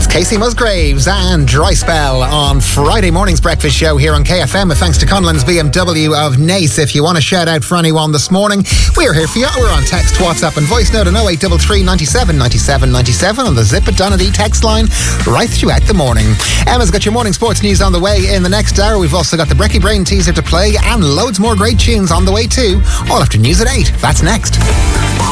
Casey Musgraves and Dry Spell on Friday morning's breakfast show here on KFM. Thanks to Conlon's BMW of Naas. If you want to shout out for anyone this morning, we're here for you. We're on text, WhatsApp and voice note on 0833 97 97 97 on the Zip It Donady text line right throughout the morning. Emma's got your morning sports news on the way in the next hour. We've also got the Brecky Brain teaser to play and loads more great tunes on the way too. All after news at 8. That's next.